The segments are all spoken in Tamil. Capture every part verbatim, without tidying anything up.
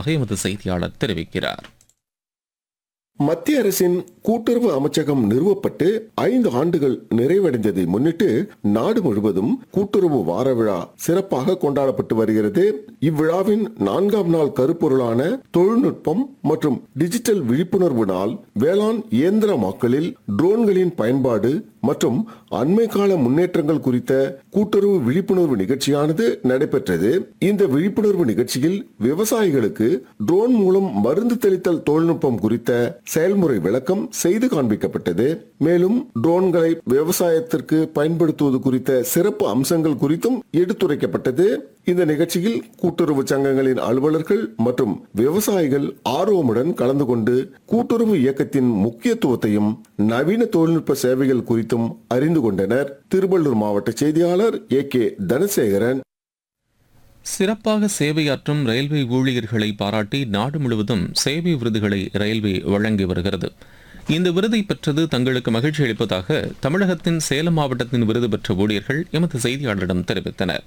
வருவதாக எமது செய்தியாளர் தெரிவிக்கிறார். மத்திய அரசின் கூட்டுறவு அமைச்சகம் நிறுவப்பட்டு ஐந்து ஆண்டுகள் நிறைவடைந்ததை முன்னிட்டு நாடு முழுவதும் கூட்டுறவு வார விழா சிறப்பாக கொண்டாடப்பட்டு வருகிறது. இவ்விழாவின் நான்காம் நாள் கருப்பொருளான தொழில்நுட்பம் மற்றும் டிஜிட்டல் விழிப்புணர்வு நாள் வேளாண் இயந்திரமாக்கலில் ட்ரோன்களின் பயன்பாடு மற்றும் அண்மை கால முன்னேற்றங்கள் குறித்த கூட்டுறவு விழிப்புணர்வு நிகழ்ச்சியானது நடைபெற்றது. இந்த விழிப்புணர்வு நிகழ்ச்சியில் விவசாயிகளுக்கு ட்ரோன் மூலம் மருந்து தெளித்தல் தொழில்நுட்பம் குறித்த செயல்முறை விளக்கம் செய்து காண்பிக்கப்பட்டது. மேலும் ட்ரோன்களை விவசாயத்திற்கு பயன்படுத்துவது குறித்த சிறப்பு அம்சங்கள் குறித்தும் எடுத்துரைக்கப்பட்டது. இந்த நிகழ்ச்சியில் கூட்டுறவு சங்கங்களின் அலுவலர்கள் மற்றும் விவசாயிகள் ஆர்வமுடன் கலந்து கொண்டு கூட்டுறவு இயக்கத்தின் முக்கியத்துவத்தையும் நவீன தொழில்நுட்ப சேவைகள் குறித்தும் அறிந்து கொண்டனர். திருவள்ளூர் மாவட்ட செய்தியாளர் ஏ கே தனசேகரன். சிறப்பாக சேவையாற்றும் ரயில்வே ஊழியர்களை பாராட்டி நாடு முழுவதும் சேவை விருதுகளை ரயில்வே வழங்கி வருகிறது. இந்த விருதை பெற்றது தங்களுக்கு மகிழ்ச்சி அளிப்பதாக தமிழகத்தின் சேலம் மாவட்டத்தின் விருது பெற்ற ஊழியர்கள் எமது செய்தியாளரிடம் தெரிவித்தனர்.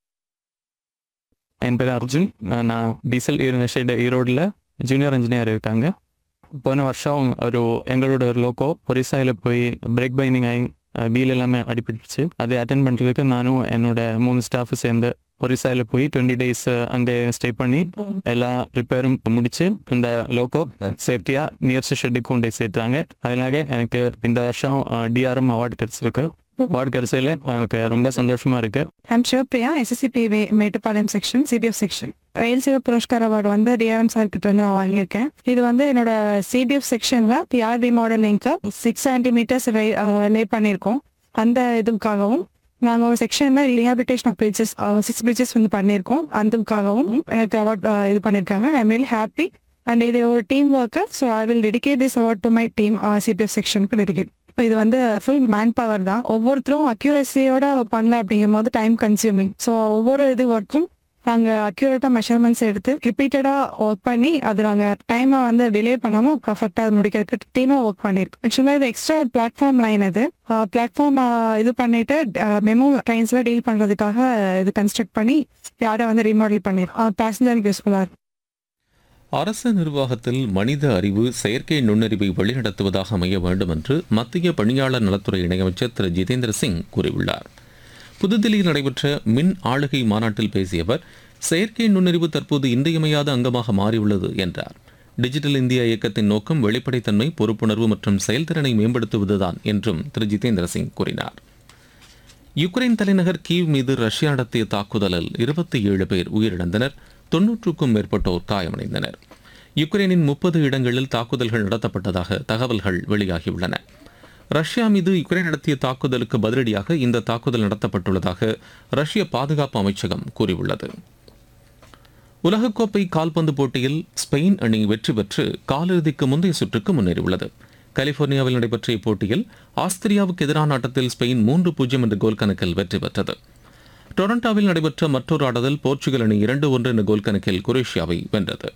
என் பேர் அர்ஜுன். நான் டீசல் யூனிவர்சிட்டி ஈரோடில் ஜூனியர் இன்ஜினியர் இருக்காங்க. போன வருஷம் ஒரு எங்களோட ஒரு லோக்கோ ஒரிசாயில் போய் பிரேக் பைண்டிங் ஆகி வீல் எல்லாமே அடிபட்டுச்சு. அதை அட்டென்ட் பண்ணுறதுக்கு நானும் என்னோட மூணு ஸ்டாஃபு சேர்ந்து ஒரிசாயில் போய் டுவெண்ட்டி டேஸ் அங்கே ஸ்டே பண்ணி எல்லா ரிப்பேரும் முடிச்சு இந்த லோக்கோ சேஃப்டியாக நியர்ஸ்ட் ஷெட்டுக்கு கொண்டு சேர்த்தாங்க. அதனால எனக்கு இந்த வருஷம் டிஆர்எம் அவார்டு கிடைச்சிருக்கு. அவார்டு கிடைச்சதுல எனக்கு ரொம்ப சந்தோஷமா இருக்கு. I'm Shivpriya, S S C P Mettupalayam section, C B F section. ரயில் சேவை புரஸ்கார் அவார்டு வந்து டிஆர்எம் சார் கிட்ட வந்து நான் வாங்கியிருக்கேன். இது வந்து என்னோட C B F செக்ஷன்ல பிஆர்டி மாடலிங்க்கு சிக்ஸ் சென்டிமீட்டர்ஸ் லே பண்ணியிருக்கோம். அந்த இதுக்காகவும் நாங்கள் ஒரு செக்ஷன்ல rehabilitation of bridges six bridges வந்து பண்ணியிருக்கோம். அதுக்காகவும் எனக்கு அவார்ட் இது பண்ணியிருக்காங்க. I am very happy and இது ஒரு team work. So I will dedicate this award to my team C B F செக்ஷனுக்கு டெடிகேட். இது வந்து ஃபுல் மேன் பவர் தான். ஒவ்வொருத்தரும் அக்யூரஸியோட பண்ணல அப்படிங்கும் போது டைம் கன்சியூமிங். ஸோ ஒவ்வொரு இது ஒர்க்கும் நாங்கள் அக்யூரேட்டாக மெஷர்மெண்ட்ஸ் எடுத்து ரிப்பீட்டடாக ஒர்க் பண்ணி அது நாங்கள் டைமை வந்து டிலே பண்ணாமல் பர்ஃபெக்டாக முடிக்கிறதுக்கு டீமாக ஒர்க் பண்ணியிருக்கோம். ஆக்சுவலாக இது எக்ஸ்ட்ரா பிளாட்ஃபார்ம் லைன். இது பிளாட்ஃபார்ம் இது பண்ணிட்டு மெமோ ட்ரெயின்ஸில் டீல் பண்ணுறதுக்காக இது கன்ஸ்ட்ரக்ட் பண்ணி யாரை வந்து ரீமாடல் பண்ணியிருக்கோம். பேசஞ்சருக்கு யூஸ்ஃபுல்லாக இருக்கும். அரசு நிர்வாகத்தில் மனித அறிவு செயற்கை நுண்ணறிவை வழிநடத்துவதாக அமைய வேண்டும் என்று மத்திய பணியாளர் நலத்துறை இணையமைச்சர் திரு ஜிதேந்திர சிங் கூறியுள்ளார். புதுதில்லியில் நடைபெற்ற மின் ஆளுகை மாநாட்டில் பேசிய அவர் செயற்கை நுண்ணறிவு தற்போது இன்றியமையாத அங்கமாக மாறியுள்ளது என்றார். டிஜிட்டல் இந்தியா இயக்கத்தின் நோக்கம் வெளிப்படைத்தன்மை, பொறுப்புணர்வு மற்றும் செயல்திறனை மேம்படுத்துவதுதான் என்றும் திரு ஜிதேந்திர சிங் கூறினார். யுக்ரைன் தலைநகர் கீவ் மீது ரஷ்யா நடத்திய தாக்குதலில் இருபத்தி ஏழு பேர் உயிரிழந்தனர். தொன்னூற்றுக்கும் மேற்பட்டோர் காயமடைந்தனர். யுக்ரைனின் முப்பது இடங்களில் தாக்குதல்கள் நடத்தப்பட்டதாக தகவல்கள் வெளியாகியுள்ளன. ரஷ்யா மீது யுக்ரைன் நடத்திய தாக்குதலுக்கு பதிலடியாக இந்த தாக்குதல் நடத்தப்பட்டுள்ளதாக ரஷ்ய பாதுகாப்பு அமைச்சகம் கூறியுள்ளது. உலகக்கோப்பை கால்பந்து போட்டியில் ஸ்பெயின் அணி வெற்றி பெற்று காலிறுதிக்கு முந்தைய சுற்றுக்கு முன்னேறியுள்ளது. கலிபோர்னியாவில் நடைபெற்ற இப்போட்டியில் ஆஸ்திரியாவுக்கு எதிரான ஆட்டத்தில் ஸ்பெயின் மூன்று பூஜ்ஜியம் என்ற கோல் கணக்கில் வெற்றி பெற்றது. டொரண்டோவில் நடைபெற்ற மற்றொரு ஆட்டத்தில் போர்ச்சுகல் அணி இரண்டு ஒன்று என்ற கோல் கணக்கில் குரேஷியாவை வென்றது.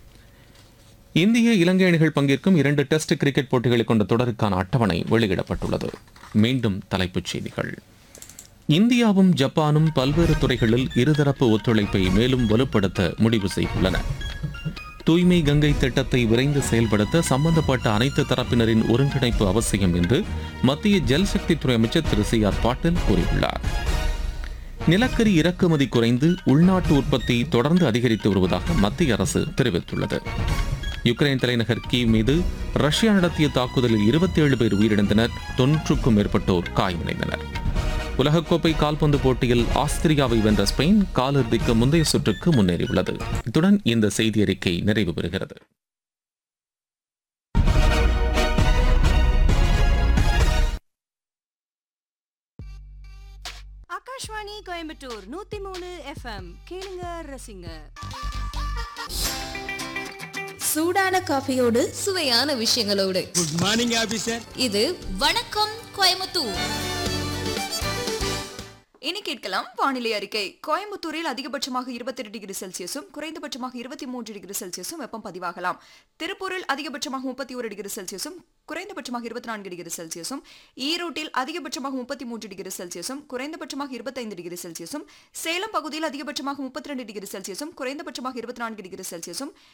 இந்திய இலங்கை அணிகள் பங்கேற்கும் இரண்டு டெஸ்ட் கிரிக்கெட் போட்டிகளை கொண்ட தொடருக்கான அட்டவணை வெளியிடப்பட்டுள்ளது. மீண்டும் தலைப்புச் செய்திகள். இந்தியாவும் ஜப்பானும் பல்வேறு துறைகளில் இருதரப்பு ஒத்துழைப்பை மேலும் வலுப்படுத்த முடிவு செய்துள்ளன. தூய்மை கங்கை திட்டத்தை விரைந்து செயல்படுத்த சம்பந்தப்பட்ட அனைத்து தரப்பினரின் ஒருங்கிணைப்பு அவசியம் என்று மத்திய ஜல்சக்தித்துறை அமைச்சர் திரு சி ஆர் பாட்டீல் கூறியுள்ளார். நிலக்கரி இறக்குமதி குறைந்து உள்நாட்டு உற்பத்தி தொடர்ந்து அதிகரித்து வருவதாக மத்திய அரசு தெரிவித்துள்ளது. யுக்ரைன் தலைநகர் கீவ் மீது ரஷ்யா நடத்திய தாக்குதலில் இருபத்தி ஏழு பேர் உயிரிழந்தனர். தொன்னூற்றுக்கும் மேற்பட்டோர் காயமடைந்தனர். உலகக்கோப்பை கால்பந்து போட்டியில் ஆஸ்திரியாவை வென்ற ஸ்பெயின் காலிறுதிக்கு முந்தைய சுற்றுக்கு முன்னேறியுள்ளது. இத்துடன் இந்த செய்தி அறிக்கை நிறைவு பெறுகிறது. ஆகாஷ்வாணி கோயம்புத்தூர் நூத்தி மூணு எஃப்எம் கேளுங்க ரசிங்க. சூடான காஃபியோடு சுவையான விஷயங்களோடு. Good morning officer. இது வணக்கம் கோயம்புத்தூர். இனி கேட்கலாம் வானிலை அறிக்கை. கோயம்புத்தூரில் அதிகபட்சமாக இருபத்தி எட்டு டிகிரி செல்சியஸும் குறைந்தபட்சமாக இருபத்தி மூன்று டிகிரி செல்சியஸும் வெப்பம் பதிவாகலாம். திருப்பூரில் அதிகபட்சமாக முப்பத்தி ஒரு டிகிரி செல்சியஸும் குறைந்தபட்சமாக இருபத்தி நான்கு டிகிரி செல்சியஸும், ஈரோட்டில் அதிகபட்சமாக முப்பத்தி மூன்று டிகிரி செல்சியஸும் குறைந்தபட்சமாக இருபத்தைந்து டிகிரி செல்சியஸும், சேலம் பகுதியில் அதிகபட்சமாக முப்பத்தி ரெண்டு டிகிரி செல்சியஸும் குறைந்தபட்சமாக இருபத்தி நான்கு டிகிரி செல்சியஸும்,